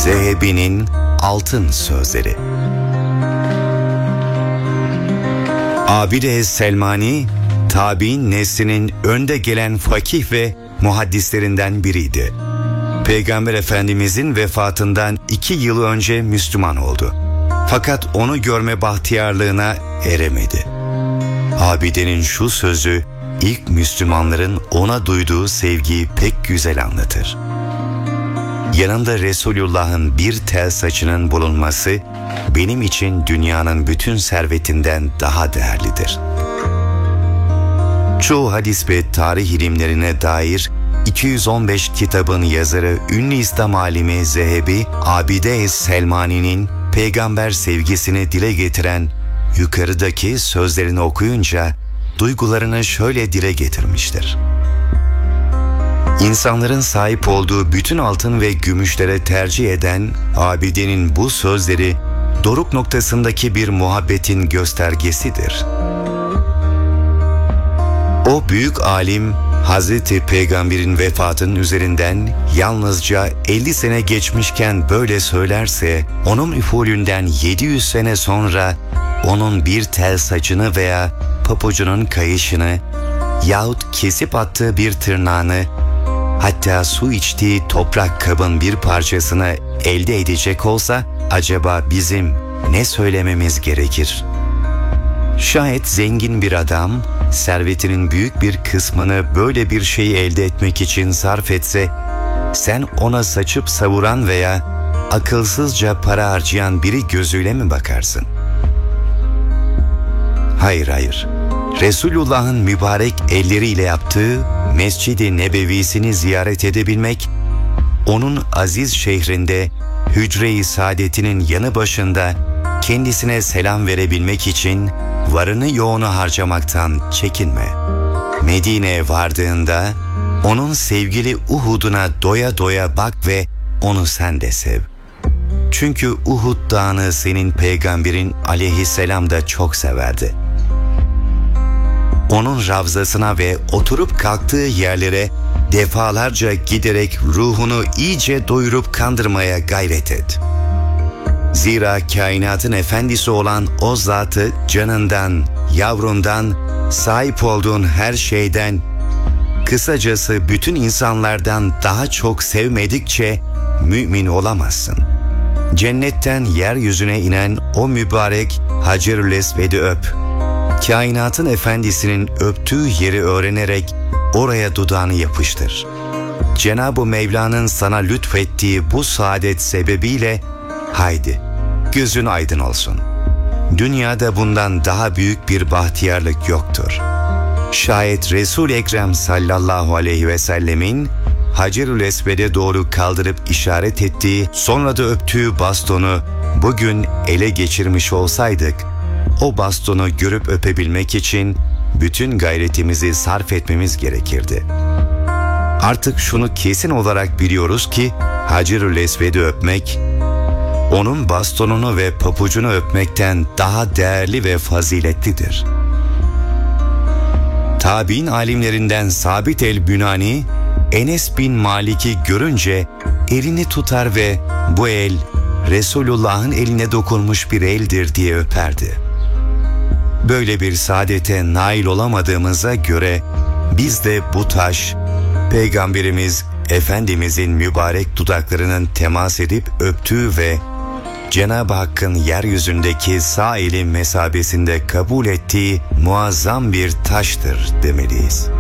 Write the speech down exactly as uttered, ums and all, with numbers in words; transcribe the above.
Zehebi'nin altın sözleri. Abide-i Selmani, tabi'in neslinin önde gelen fakih ve muhaddislerinden biriydi. Peygamber Efendimizin vefatından iki yıl önce Müslüman oldu. Fakat onu görme bahtiyarlığına eremedi. Abide'nin şu sözü, ilk Müslümanların ona duyduğu sevgiyi pek güzel anlatır. Yanımda Resulullah'ın bir tel saçının bulunması, benim için dünyanın bütün servetinden daha değerlidir. Çoğu hadis ve tarih ilimlerine dair iki yüz on beş kitabın yazarı ünlü İslam alimi Zehebi, Abide-i Selmani'nin peygamber sevgisini dile getiren yukarıdaki sözlerini okuyunca duygularını şöyle dile getirmiştir. İnsanların sahip olduğu bütün altın ve gümüşlere tercih eden Abide'nin bu sözleri doruk noktasındaki bir muhabbetin göstergesidir. O büyük alim, Hazreti Peygamber'in vefatının üzerinden yalnızca elli sene geçmişken böyle söylerse, onun üfulünden yedi yüz sene sonra onun bir tel saçını veya papucunun kayışını yahut kesip attığı bir tırnağını, hatta su içtiği toprak kabın bir parçasını elde edecek olsa, acaba bizim ne söylememiz gerekir? Şayet zengin bir adam, servetinin büyük bir kısmını böyle bir şeyi elde etmek için sarf etse, sen ona saçıp savuran veya akılsızca para harcayan biri gözüyle mi bakarsın? Hayır hayır. Resulullah'ın mübarek elleriyle yaptığı Mescid-i Nebevisini ziyaret edebilmek, onun aziz şehrinde Hücre-i Saadetinin yanı başında kendisine selam verebilmek için varını yoğunu harcamaktan çekinme. Medine'ye vardığında onun sevgili Uhud'una doya doya bak ve onu sen de sev. Çünkü Uhud dağını senin peygamberin aleyhisselam da çok severdi. Onun ravzasına ve oturup kalktığı yerlere defalarca giderek ruhunu iyice doyurup kandırmaya gayret et. Zira kainatın efendisi olan o zatı canından, yavrundan, sahip olduğun her şeyden, kısacası bütün insanlardan daha çok sevmedikçe mümin olamazsın. Cennetten yeryüzüne inen o mübarek Hacerül Esved'i öp. Kainatın efendisinin öptüğü yeri öğrenerek oraya dudağını yapıştır. Cenab-ı Mevla'nın sana lütfettiği bu saadet sebebiyle haydi gözün aydın olsun. Dünyada bundan daha büyük bir bahtiyarlık yoktur. Şayet Resul-i Ekrem sallallahu aleyhi ve sellemin Hacerül Esved'e doğru kaldırıp işaret ettiği, sonra da öptüğü bastonu bugün ele geçirmiş olsaydık, o bastonu görüp öpebilmek için bütün gayretimizi sarf etmemiz gerekirdi. Artık şunu kesin olarak biliyoruz ki Hacerül Esved'i öpmek, onun bastonunu ve papucunu öpmekten daha değerli ve faziletlidir. Tabi'in alimlerinden Sabit el-Bünani, Enes bin Malik'i görünce elini tutar ve bu el Resulullah'ın eline dokunmuş bir eldir diye öperdi. Böyle bir saadete nail olamadığımıza göre biz de bu taş, Peygamberimiz Efendimizin mübarek dudaklarının temas edip öptüğü ve Cenab-ı Hakk'ın yeryüzündeki sağ eli mesabesinde kabul ettiği muazzam bir taştır demeliyiz.